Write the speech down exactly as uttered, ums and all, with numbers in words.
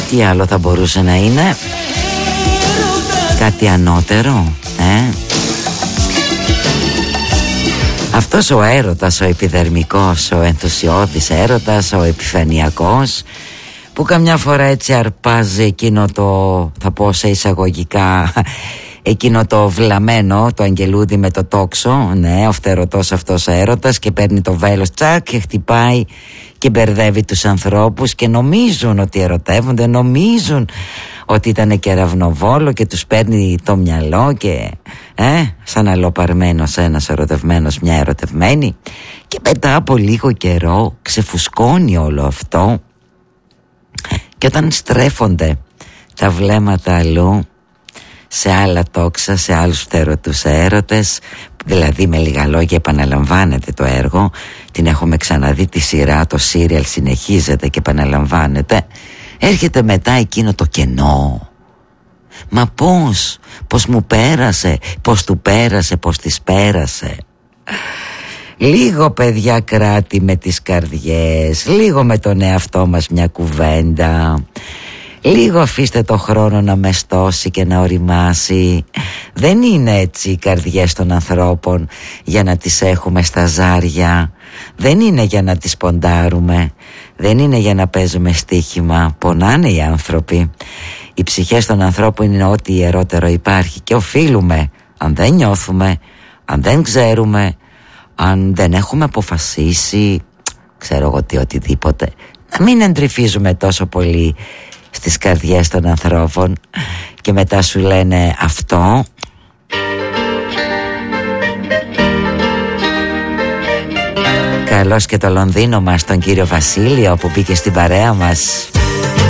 Τι άλλο θα μπορούσε να είναι? Κάτι ανώτερο, ε? Αυτός ο έρωτας, ο επιδερμικός, ο ενθουσιώδης έρωτας, ο επιφανειακός, που καμιά φορά έτσι αρπάζει εκείνο το, θα πω σε εισαγωγικά, εκείνο το βλαμμένο, το αγγελούδι με το τόξο, ναι, ο φτερωτός αυτός ο έρωτας, και παίρνει το βέλος τσακ και χτυπάει και μπερδεύει τους ανθρώπους και νομίζουν ότι ερωτεύονται, νομίζουν ότι ήταν κεραυνοβόλο και τους παίρνει το μυαλό και ε, σαν αλλοπαρμένος ένας ερωτευμένος μια ερωτευμένη, και μετά από λίγο καιρό ξεφουσκώνει όλο αυτό, και όταν στρέφονται τα βλέμματα αλλού, σε άλλα τόξα, σε άλλους φτερωτούς έρωτες, δηλαδή με λίγα λόγια επαναλαμβάνεται το έργο, την έχουμε ξαναδεί τη σειρά, το σύριαλ συνεχίζεται και επαναλαμβάνεται, έρχεται μετά εκείνο το κενό. Μα πώς, πώς μου πέρασε, πώς του πέρασε, πώς της πέρασε. Λίγο παιδιά κράτη με τις καρδιές, λίγο με τον εαυτό μας μια κουβέντα, λίγο αφήστε το χρόνο να μεστώσει και να οριμάσει. Δεν είναι έτσι οι καρδιές των ανθρώπων για να τις έχουμε στα ζάρια, δεν είναι για να τις ποντάρουμε, δεν είναι για να παίζουμε στοίχημα. Πονάνε οι άνθρωποι. Οι ψυχές των ανθρώπων είναι ό,τι ιερότερο υπάρχει και οφείλουμε, αν δεν νιώθουμε, αν δεν ξέρουμε, αν δεν έχουμε αποφασίσει, ξέρω εγώ τι, οτιδήποτε, να μην εντρυφίζουμε τόσο πολύ στις καρδιές των ανθρώπων. Και μετά σου λένε αυτό. Καλώς και το Λονδίνο μας, τον κύριο Βασίλειο που μπήκε στην παρέα μας.